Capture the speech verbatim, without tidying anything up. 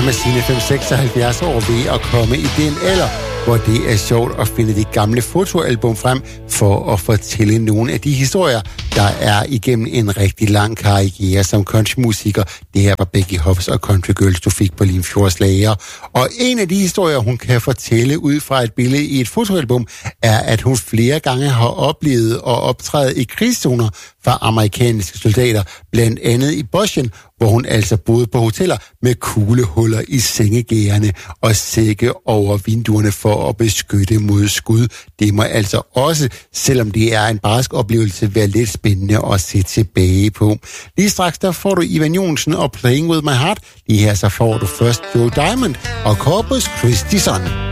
er med sine fem seksoghalvfjerds år ved at komme i den alder, hvor det er sjovt at finde de gamle fotoalbum frem for at fortælle nogle af de historier, der er igennem en rigtig lang karriere som countrymusiker. Det her var Becky Hobbs og Country Girls, du fik på Limfjordslager. Og en af de historier, hun kan fortælle ud fra et billede i et fotoalbum, er, at hun flere gange har oplevet at optræde i krigszoner for amerikanske soldater, blandt andet i Bosnien, hvor hun altså boede på hoteller med kuglehuller i sengegærene og sække over vinduerne for at beskytte mod skud. Det må altså også, selvom det er en barsk oplevelse, være lidt spændende at se tilbage på. Lige straks der får du Ivan Joensen og Playing With My Heart. Lige her så får du først Joe Diamond og Corpus Christi Son.